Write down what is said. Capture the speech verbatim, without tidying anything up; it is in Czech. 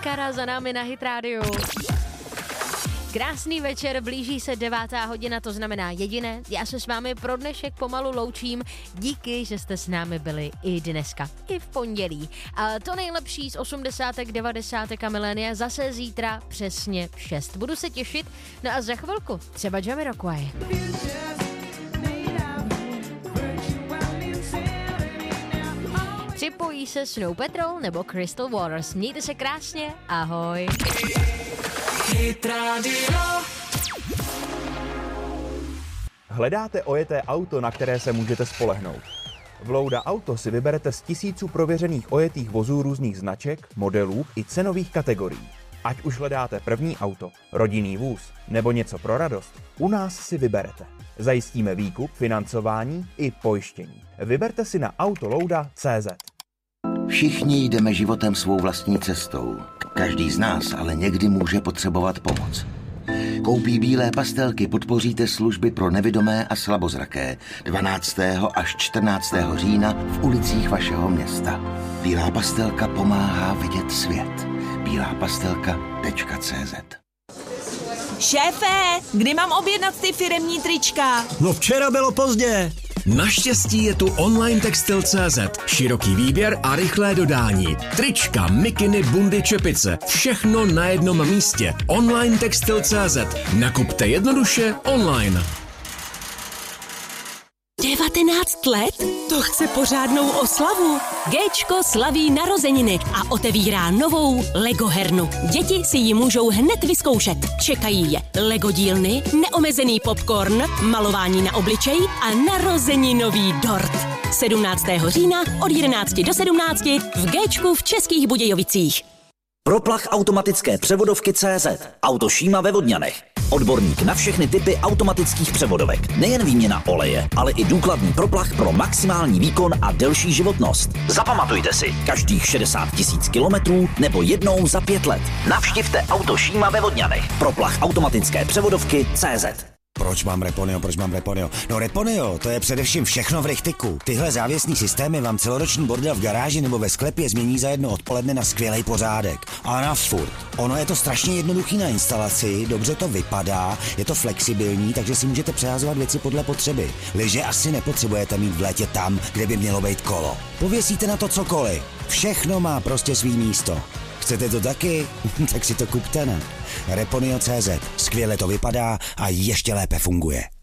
Kara za námi na Hit Radio. Krásný večer, blíží se devátá hodina, to znamená jediné. Já se s vámi pro dnešek pomalu loučím. Díky, že jste s námi byli i dneska, i v pondělí. A to nejlepší z osmdesátek, devadesátek a milénia zase zítra přesně v šest. Budu se těšit, no a za chvilku třeba Jamiroquai. Připojí se Snow Patrol nebo Crystal Waters. Mějte se krásně, ahoj. Hit Radio. Hledáte ojeté auto, na které se můžete spolehnout? V Louda Auto si vyberete z tisíců prověřených ojetých vozů různých značek, modelů i cenových kategorií. Ať už hledáte první auto, rodinný vůz nebo něco pro radost, u nás si vyberete. Zajistíme výkup, financování i pojištění. Vyberte si na autolouda tečka cé zet. Všichni jdeme životem svou vlastní cestou. Každý z nás ale někdy může potřebovat pomoc. Koupí bílé pastelky podpoříte služby pro nevidomé a slabozraké dvanáctého až čtrnáctého října v ulicích vašeho města. Bílá pastelka pomáhá vidět svět. bílá pastelka tečka cé zet. Šéfe, kdy mám objednat ty firemní trička? No včera bylo pozdě. Naštěstí je tu online textil tečka cé zet. Široký výběr a rychlé dodání. Trička, mikiny, bundy, čepice. Všechno na jednom místě. online textil tečka cé zet. Nakupte jednoduše online. devatenáct let? To chce pořádnou oslavu. Géčko slaví narozeniny a otevírá novou Lego hernu. Děti si ji můžou hned vyzkoušet. Čekají je Lego dílny, neomezený popcorn, malování na obličej a narozeninový dort. sedmnáctého října od jedenácti do sedmnácti v Géčku v Českých Budějovicích. Proplach automatické převodovky tečka cé zet. Auto Šíma ve Vodňanech. Odborník na všechny typy automatických převodovek. Nejen výměna oleje, ale i důkladný proplach pro maximální výkon a delší životnost. Zapamatujte si, každých šedesát tisíc kilometrů nebo jednou za pět let. Navštivte Auto Šíma ve Vodňanech. Proplach automatické převodovky tečka cé zet. Proč mám Reponeo, proč mám Reponeo? No Reponeo, to je především všechno v rychtiku. Tyhle závěsní systémy vám celoroční bordel v garáži nebo ve sklepě změní za jedno odpoledne na skvělej pořádek. A na furt. Ono je to strašně jednoduchý na instalaci, dobře to vypadá, je to flexibilní, takže si můžete přehazovat věci podle potřeby. Lyže asi nepotřebujete mít v létě tam, kde by mělo být kolo. Pověsíte na to cokoliv. Všechno má prostě svý místo. Chcete to taky? Tak si to kupte na Reponeo tečka cé zet. Skvěle to vypadá a ještě lépe funguje.